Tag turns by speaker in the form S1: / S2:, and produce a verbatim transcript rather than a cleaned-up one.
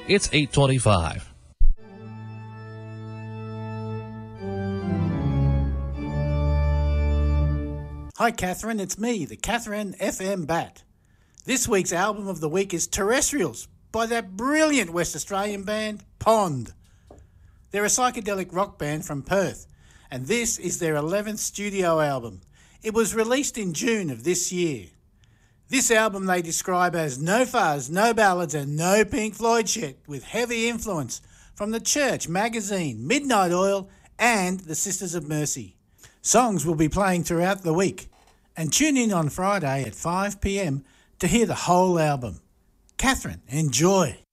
S1: It's eight twenty-five.
S2: Hi Catherine, it's me, the Catherine F M Bat. This week's album of the week is Terrestrials by that brilliant West Australian band, Pond. They're a psychedelic rock band from Perth, and this is their eleventh studio album. It was released in June of this year. This album they describe as no fuzz, no ballads and no Pink Floyd shit, with heavy influence from The Church, Magazine, Midnight Oil and the Sisters of Mercy. Songs will be playing throughout the week, and tune in on Friday at five p m to hear the whole album. Catherine, enjoy.